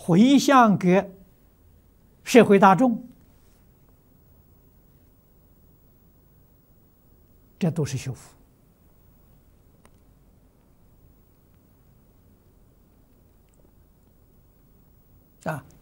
回向给社会大众，这都是修福啊。